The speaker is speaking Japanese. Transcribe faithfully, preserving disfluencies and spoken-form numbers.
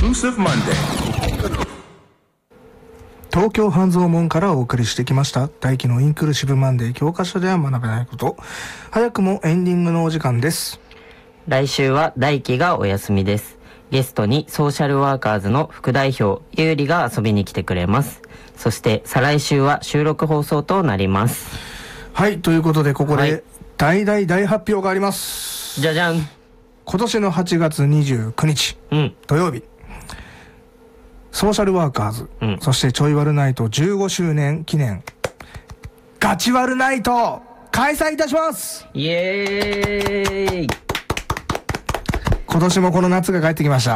Inclusive Monday。 東京半蔵門からお送りしてきました大輝のインクルーシブマンデー、教科書では学べないこと。早くもエンディングのお時間です。 来週は大輝がお休みです。ゲストにソーシャルワーカーズの副代表ゆうりが遊びに来てくれます。そして再来週は収録放送となります。 はい、ということでここで大大大発表があります。 じゃじゃん。 今年のはちがつにじゅうくにち、うん、土曜日、ソーシャルワーカーズ、うん、そしてちょいワルナイトじゅうごしゅうねん記念ガチワルナイト開催いたします。 イエーイ。 今年もこの夏が帰ってきました。